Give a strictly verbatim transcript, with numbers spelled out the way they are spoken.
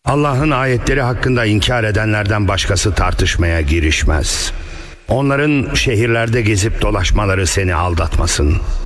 Allah'ın ayetleri hakkında inkar edenlerden başkası tartışmaya girişmez. Onların şehirlerde gezip dolaşmaları seni aldatmasın.